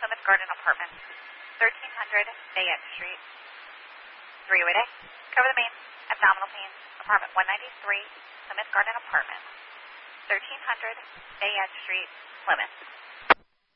Plymouth Garden Apartments, 1300 Bayette Street, 3-way day. Cover the main, abdominal pain, apartment 193, Plymouth Garden Apartments, 1300 Bayette Street, Plymouth.